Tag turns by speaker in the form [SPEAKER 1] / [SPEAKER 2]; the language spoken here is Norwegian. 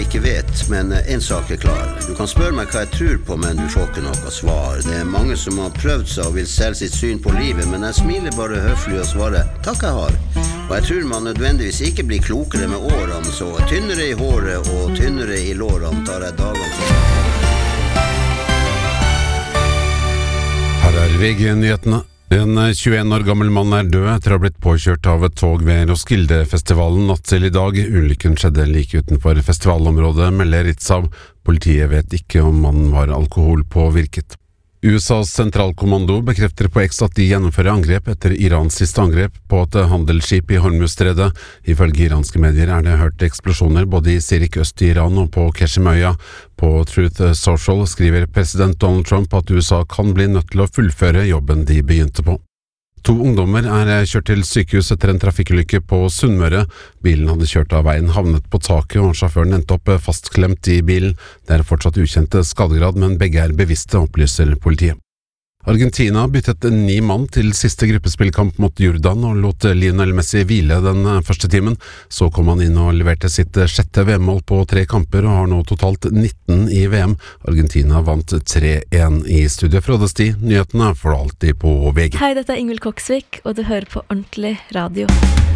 [SPEAKER 1] jeg ikke vet, men en sak klar. Du kan spørre meg hva jeg tror på, men du får ikke noe svar. Det mange som har prøvd seg og vil selge sitt syn på livet, men jeg smiler bare høflig og svarer, takk jeg har. Og jeg tror man nødvendigvis ikke blir klokere med årene, så tynnere i håret og tynnere i lårene tar jeg dagene for.
[SPEAKER 2] Her VG-nyhetene. En 21 år gammel mann død etter å ha blitt påkjørt av et tog ved Roskilde-festivalen natt til i dag. Ulykken skjedde like utenfor festivalområdet, melder Ritzau. Politiet vet ikke om mannen var alkoholpåvirket. USAs sentralkommando bekrefter på X at de gjennomfører angrep etter Irans siste angrep på et handelsskip i Hormuzstredet. Ifølge iranske medier det hørt eksplosjoner både i Sirik øst i Iran og på Keshimøya. På Truth Social skriver president Donald Trump at USA kan bli nødt til å fullføre jobben de begynte på. 2 ungdommer kjørt til sykehus etter en trafikkulykke på Sunnmøre. Bilen hadde kjørt av veien, havnet på taket, og sjåføren endte opp fastklemt i bilen. Det fortsatt ukjente skadegrad, men begge bevisste, opplyser politiet. Argentina byttet 9 mann til siste gruppespillkamp mot Jordan og lot Lionel Messi hvile den første timen. Så kom han inn og leverte sitt 6. VM-mål på 3 kamper og har nå totalt 19 i VM. Argentina vant 3-1 i studiet fra Desti. Nyhetene får du alltid på VG.
[SPEAKER 3] Hei, dette Ingvild Koksvik, og du hører på Ordentlig Radio.